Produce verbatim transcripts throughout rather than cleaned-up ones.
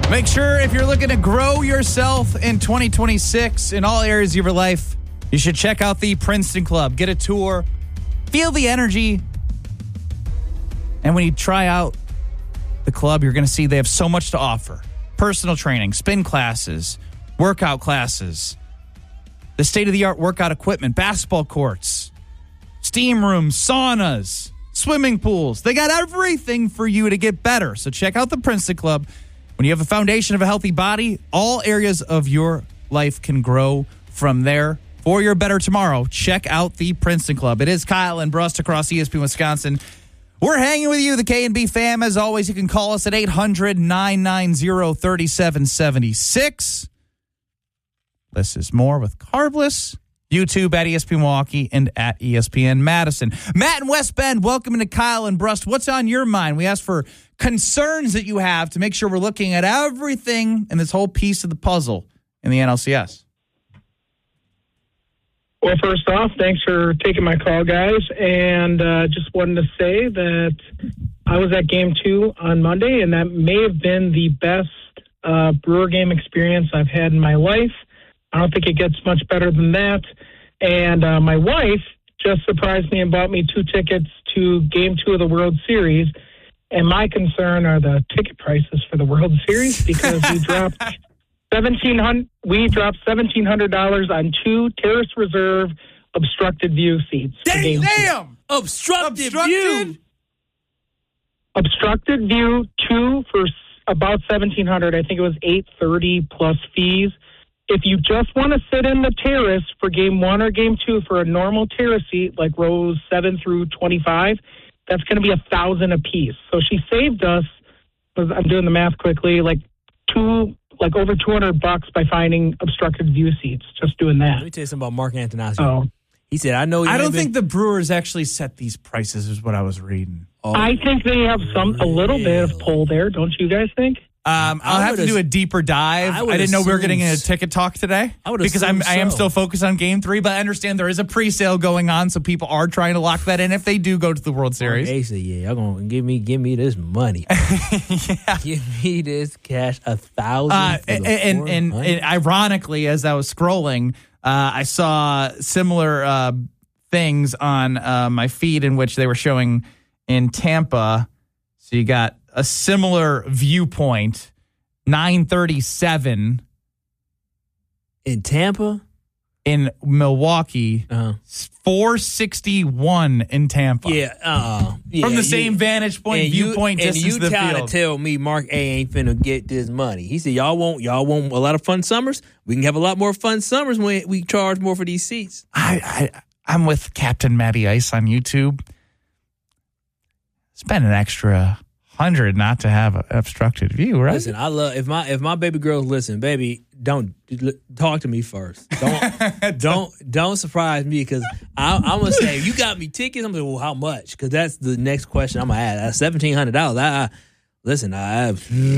Make sure if you're looking to grow yourself in twenty twenty-six in all areas of your life, you should check out the Princeton Club. Get a tour, feel the energy. And when you try out the club, you're going to see they have so much to offer. Personal training, spin classes, workout classes, the state-of-the-art workout equipment, basketball courts, steam rooms, saunas, swimming pools. They got everything for you to get better. So check out the Princeton Club. When you have a foundation of a healthy body, all areas of your life can grow from there. For your better tomorrow, check out the Princeton Club. It is Kyle and Brust across E S P N Wisconsin. We're hanging with you, the K and B fam. As always, you can call us at eight hundred, nine nine zero, three seven seven six. This is more with Carbless. YouTube at E S P N Milwaukee and at E S P N Madison. Matt and West Bend, welcome to Kyle and Brust. What's on your mind? We asked for concerns that you have to make sure we're looking at everything in this whole piece of the puzzle in the N L C S. Well, first off, thanks for taking my call, guys. And uh, just wanted to say that I was at game two on Monday, and that may have been the best uh, Brewer game experience I've had in my life. I don't think it gets much better than that. And uh, my wife just surprised me and bought me two tickets to game two of the World Series. And my concern are the ticket prices for the World Series because we dropped seventeen hundred. We dropped seventeen hundred dollars on two Terrace Reserve obstructed view seats. Damn! damn. Obstructed, Obstructed view. Obstructed view two for about seventeen hundred. I think it was eight thirty plus fees. If you just want to sit in the terrace for game one or game two for a normal terrace seat, like rows seven through twenty-five, that's going to be a thousand a piece. So she saved us. I'm doing the math quickly, like two, like over two hundred bucks by finding obstructed view seats. Just doing that. Let me tell you something about Mark Antonacci. Oh. He said, "I know." You I don't been- think the Brewers actually set these prices, is what I was reading. Oh, I think they have some a little bit of pull there. Don't you guys think? Um, I'll I have to would do as- a deeper dive. I I, would didn't know we were assume getting a s- ticket talk today I would because I'm assume I am so. still focused on Game Three. But I understand there is a pre-sale going on, so people are trying to lock that in if they do go to the World Series. They said, "Yeah, y'all gonna give me, give me this money. yeah. Give me this cash, a thousand. Uh, for the and, and, and, four and ironically, as I was scrolling, uh, I saw similar uh, things on uh, my feed in which they were showing in Tampa. So you got a similar viewpoint, nine thirty-seven in Tampa, in Milwaukee, uh, four sixty-one in Tampa. yeah, uh, yeah, From the yeah. same vantage point, And you- viewpoint, and distance you to the trying field. to tell me Mark A ain't finna get this money? He said, "Y'all want, y'all want a lot of fun summers. We can have a lot more fun summers when we charge more for these seats." I, I, I'm with Captain Matty Ice on YouTube. Spend an extra hundred not to have an obstructed view, right? Listen, I love if my if my baby girls listen, baby, don't talk to me first. Don't don't don't surprise me because I'm gonna say you got me tickets. I'm gonna say, well, how much? Because that's the next question I'm gonna ask. That's seventeen hundred dollars. I, I listen. I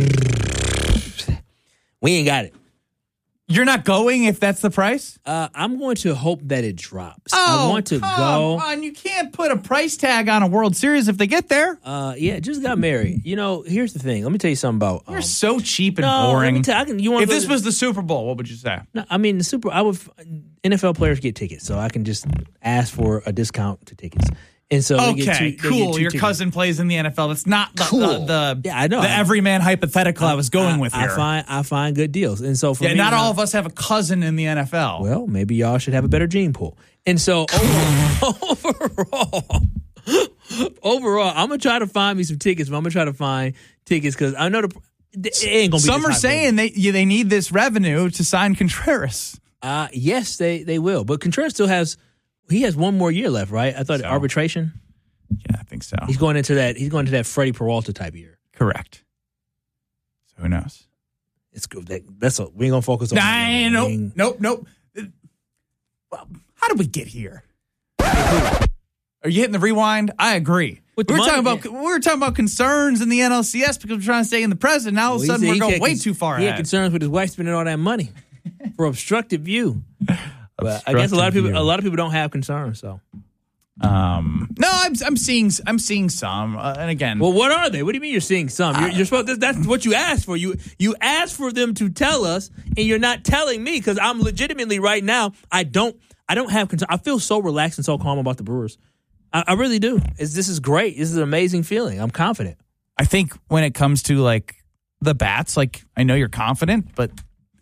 we ain't got it. You're not going if that's the price? Uh, I'm going to hope that it drops. Oh, I want to come go. on. You can't put a price tag on a World Series if they get there. Uh, yeah, just got married. You know, here's the thing. Let me tell you something about. Um, You're so cheap and no, let boring. me tell you, I can, you want If this was the Super Bowl, what would you say? No, I mean the Super. I would. N F L players get tickets, so I can just ask for a discount to tickets. And so they get Okay, two, they cool. get two Your tickets. cousin plays in the N F L. That's not the, Cool. the, the, Yeah, I know. the everyman hypothetical I, was going I, with I here. find I find good deals, and so for yeah, me, not now- all of us have a cousin in the N F L. Well, maybe y'all should have a better gene pool. And so overall, overall, overall, I'm gonna try to find me some tickets. But I'm gonna try to find tickets because I know the it ain't gonna be. Some this are high saying they yeah, they need this revenue to sign Contreras. Uh, yes, they, they will. But Contreras still has he has one more year left, right? I thought So. arbitration. Yeah, I think so. He's going into that. He's going to that Freddie Peralta type year. Correct. So who knows? It's good. That, that's a, we ain't gonna focus on. Nah, that. nope, We ain't- nope, nope. Well, how did we get here? Are you hitting the rewind? I agree. With the we were money, talking about yeah. we were talking about concerns in the N L C S because we're trying to stay in the present. Now all of a Well, he sudden said we're he going had way cons- too far He had ahead. concerns with his wife spending all that money for obstructed view. But I guess a lot of people view. a lot of people don't have concerns. So Um, no, I'm I'm seeing I'm seeing some, uh, and again, well, what are they? What do you mean you're seeing some? You're, you're supposed to, that's what you asked for. You you asked for them to tell us, and you're not telling me because I'm legitimately right now. I don't I don't have concern. I feel so relaxed and so calm about the Brewers. I, I really do. It's, this is great. This is an amazing feeling. I'm confident. I think when it comes to like the bats, like I know you're confident, but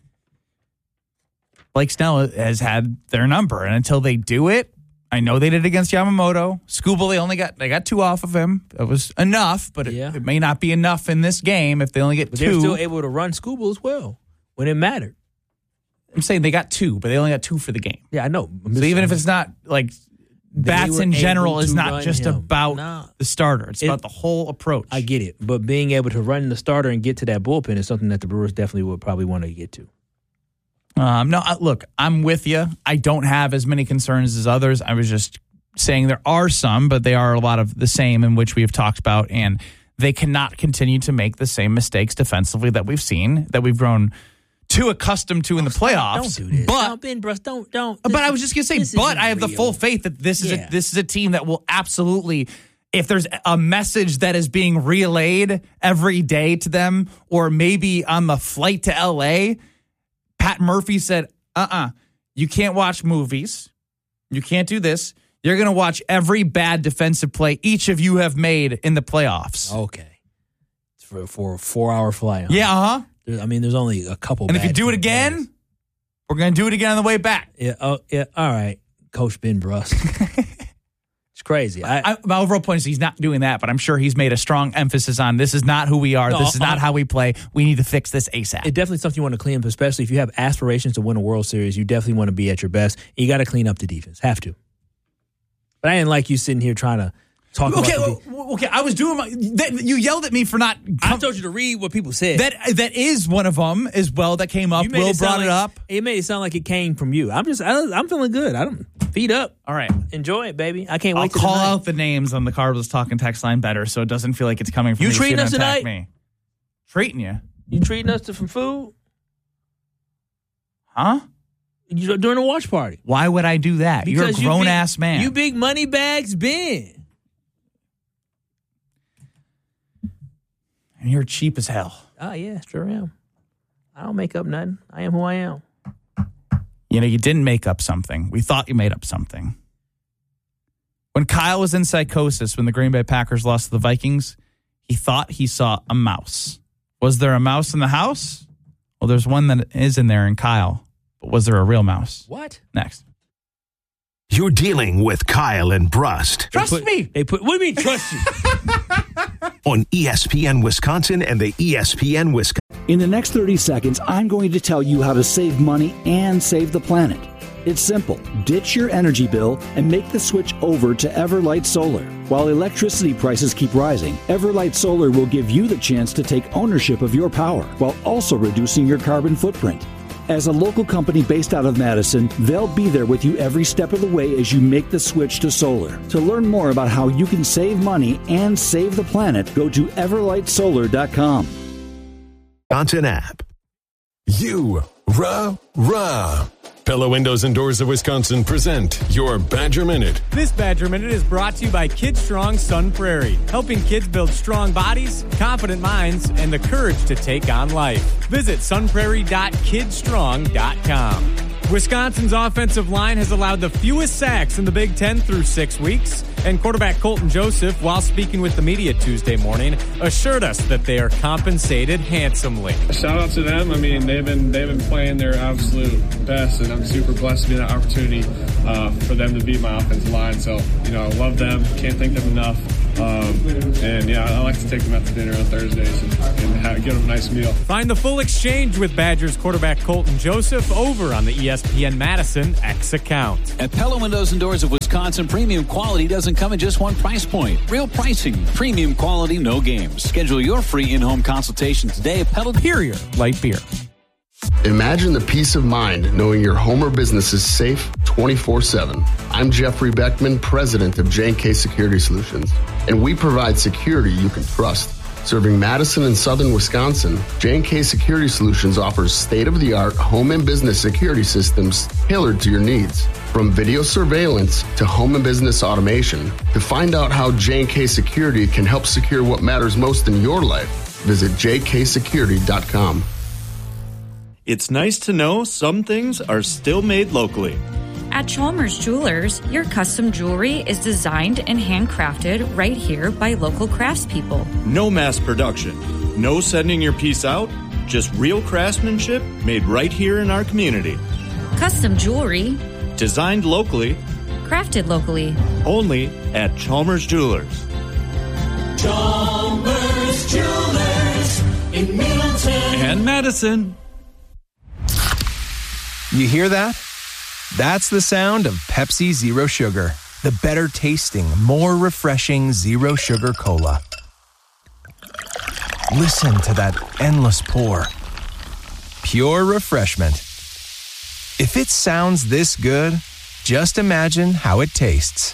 Blake Snell has had their number, and until they do it. I know they did it against Yamamoto. Skubal, they only got they got two off of him. It was enough, but it, yeah. it may not be enough in this game if they only get but two. They're still able to run Skubal as well when it mattered. I'm saying they got two, but they only got two for the game. Yeah, I know. So even if it's not like bats in general is not just him. about nah. the starter. It's it, about the whole approach. I get it, but being able to run the starter and get to that bullpen is something that the Brewers definitely would probably want to get to. Um, no, look, I'm with you. I don't have as many concerns as others. I was just saying there are some, but they are a lot of the same in which we have talked about, and they cannot continue to make the same mistakes defensively that we've seen, that we've grown too accustomed to in the playoffs. Don't do this. But, don't, Ben Bruce, don't, don't. But I was just going to say, but I have real. the full faith that this is yeah. a, this is a team that will absolutely, if there's a message that is being relayed every day to them, or maybe on the flight to L A, Pat Murphy said, uh-uh, you can't watch movies. You can't do this. You're going to watch every bad defensive play each of you have made in the playoffs. Okay. It's for, for a four-hour flight. Huh? Yeah, uh-huh. I mean, there's only a couple And bad if you do it again, players. we're going to do it again on the way back. Yeah, oh, yeah, all right, Coach Ben Bruss. It's crazy. I, I, my overall point is he's not doing that, but I'm sure he's made a strong emphasis on this is not who we are. No, this is not uh, how we play. We need to fix this ASAP. It's definitely something you want to clean up, especially if you have aspirations to win a World Series. You definitely want to be at your best. You got to clean up the defense. Have to. But I didn't like you sitting here trying to talk okay, about the well, okay, I was doing my... That, you yelled at me for not... Com- I told you to read what people said. That That is one of them as well that came up. Will it brought like, it up. It made it sound like it came from you. I'm just... I, I'm feeling good. I don't... Feet up. All right. Enjoy it, baby. I can't I'll wait to call tonight. out the names on the Cardinals Talking text line better so it doesn't feel like it's coming from You me. treating so us don't attack tonight? Me. Treating you? You treating us to some food? Huh? You, during a watch party. Why would I do that? Because You're a grown you big, ass man. You big money bags, Ben. And you're cheap as hell. Oh, yeah, sure am. I don't make up nothing. I am who I am. You know, you didn't make up something. We thought you made up something. When Kyle was in psychosis when the Green Bay Packers lost to the Vikings, he thought he saw a mouse. Was there a mouse in the house? Well, there's one that is in there in Kyle. But was there a real mouse? What? Next. You're dealing with Kyle and Brust. Trust They put, me. They put. What do you mean trust you? On E S P N Wisconsin and the E S P N Wisconsin. In the next thirty seconds, I'm going to tell you how to save money and save the planet. It's simple. Ditch your energy bill and make the switch over to Everlight Solar. While electricity prices keep rising, Everlight Solar will give you the chance to take ownership of your power while also reducing your carbon footprint. As a local company based out of Madison, they'll be there with you every step of the way as you make the switch to solar. To learn more about how you can save money and save the planet, go to everlight solar dot com. Wisconsin app. You, rah, rah. Pella Windows and Doors of Wisconsin present your Badger Minute. This Badger Minute is brought to you by Kids Strong Sun Prairie, helping kids build strong bodies, confident minds, and the courage to take on life. Visit sun prairie dot kids strong dot com. Wisconsin's offensive line has allowed the fewest sacks in the Big Ten through six weeks, and quarterback Colton Joseph, while speaking with the media Tuesday morning, assured us that they are compensated handsomely. Shout out to them. I mean, they've been they've been playing their absolute best, and I'm super blessed to be that opportunity uh, for them to beat my offensive line. So, you know, I love them. Can't thank them enough. Um, and yeah, I like to take them out to dinner on Thursdays and, and have, get them a nice meal. Find the full exchange with Badgers quarterback Colton Joseph over on the E S P N Madison X account. At Pella Windows and Doors of Wisconsin, premium quality doesn't come at just one price point. Real pricing, premium quality, no games. Schedule your free in-home consultation today at Pella. Superior light beer. Imagine the peace of mind knowing your home or business is safe twenty-four seven. I'm Jeffrey Beckman, president of J and K Security Solutions, and we provide security you can trust. Serving Madison and southern Wisconsin, J and K Security Solutions offers state-of-the-art home and business security systems tailored to your needs. From video surveillance to home and business automation, to find out how J and K Security can help secure what matters most in your life, visit j k security dot com. It's nice to know some things are still made locally. At Chalmers Jewelers, your custom jewelry is designed and handcrafted right here by local craftspeople. No mass production, no sending your piece out, just real craftsmanship made right here in our community. Custom jewelry, designed locally, crafted locally, only at Chalmers Jewelers. Chalmers Jewelers in Middleton and Madison. You hear that? That's the sound of Pepsi Zero Sugar, the better tasting, more refreshing zero sugar cola. Listen to that endless pour. Pure refreshment. If it sounds this good, just imagine how it tastes.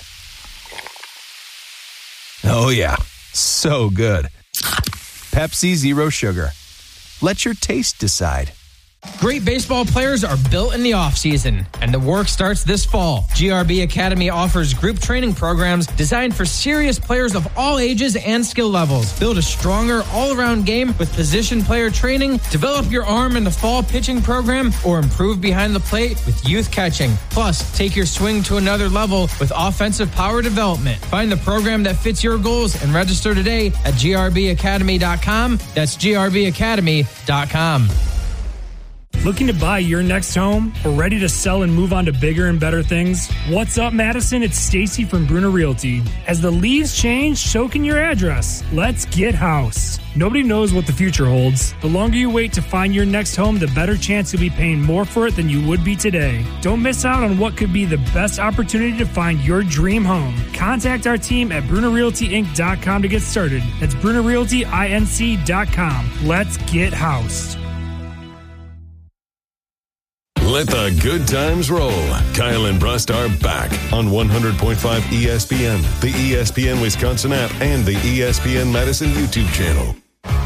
Oh yeah, so good. Pepsi Zero Sugar. Let your taste decide. Great baseball players are built in the offseason, and the work starts this fall. G R B Academy offers group training programs designed for serious players of all ages and skill levels. Build a stronger all-around game with position player training, develop your arm in the fall pitching program, or improve behind the plate with youth catching. Plus, take your swing to another level with offensive power development. Find the program that fits your goals and register today at g r b academy dot com. That's g r b academy dot com. Looking to buy your next home or ready to sell and move on to bigger and better things? What's up, Madison? It's Stacy from Bruner Realty. As the leaves change, so can your address. Let's get house. Nobody knows what the future holds. The longer you wait to find your next home, the better chance you'll be paying more for it than you would be today. Don't miss out on what could be the best opportunity to find your dream home. Contact our team at bruner realty inc dot com to get started. That's bruner realty inc dot com. Let's get housed. Let the good times roll. Kyle and Brust are back on one hundred point five E S P N, the E S P N Wisconsin app, and the E S P N Madison YouTube channel.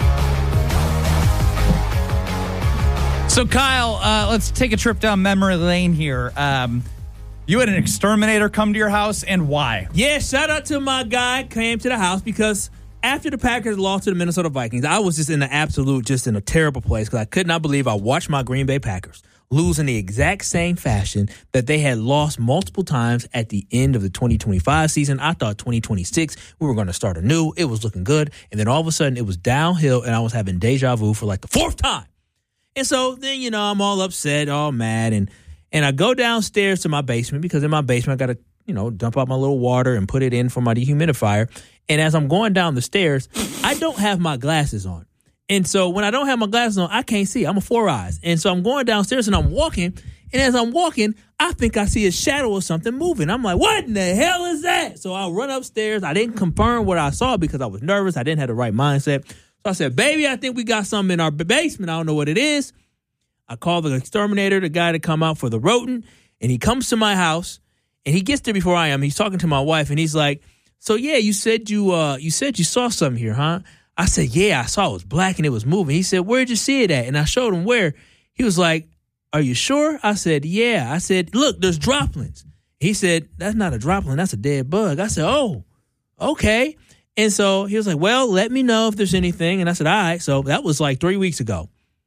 So, Kyle, uh, let's take a trip down memory lane here. Um, you had an exterminator come to your house, and why? Yeah, shout out to my guy came to the house because after the Packers lost to the Minnesota Vikings, I was just in the absolute, just in a terrible place because I could not believe I watched my Green Bay Packers lose in the exact same fashion that they had lost multiple times at the end of the twenty twenty-five season. I thought twenty twenty-six, we were going to start anew. It was looking good. And then all of a sudden, it was downhill, and I was having deja vu for like the fourth time. And so then, you know, I'm all upset, all mad, and and I go downstairs to my basement because in my basement, I got to, you know, dump out my little water and put it in for my dehumidifier. And as I'm going down the stairs, I don't have my glasses on. And so when I don't have my glasses on, I can't see. I'm a four eyes. And so I'm going downstairs and I'm walking. And as I'm walking, I think I see a shadow or something moving. I'm like, what in the hell is that? So I run upstairs. I didn't confirm what I saw because I was nervous. I didn't have the right mindset. So I said, baby, I think we got something in our basement. I don't know what it is. I call the exterminator, the guy to come out for the rodent. And he comes to my house. And he gets there before I am. He's talking to my wife. And he's like, so, yeah, you said you uh, you said you saw something here, huh? I said, yeah, I saw it was black and it was moving. He said, where'd you see it at? And I showed him where. He was like, are you sure? I said, yeah. I said, look, there's droplets. He said, that's not a droplet. That's a dead bug. I said, oh, okay. And so he was like, well, let me know if there's anything. And I said, all right. So that was like three weeks ago.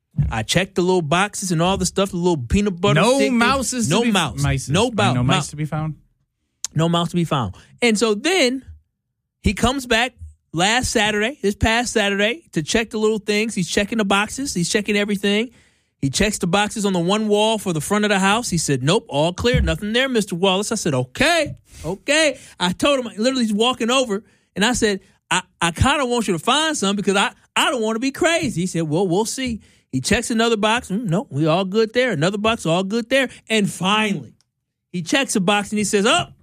I checked the little boxes and all the stuff, the little peanut butter. No stick mouses. No to be, mouse. Mice. No, bow, no mouse. mice to be found. No mouse to be found. And so then he comes back last Saturday, this past Saturday, to check the little things. He's checking the boxes. He's checking everything. He checks the boxes on the one wall for the front of the house. He said, nope, all clear. Nothing there, Mister Wallace. I said, okay, okay. I told him, literally he's walking over, and I said, I, I kind of want you to find some because I, I don't want to be crazy. He said, well, we'll see. He checks another box. Mm, no, we all good there. Another box, all good there. And finally, he checks a box, and he says, oh,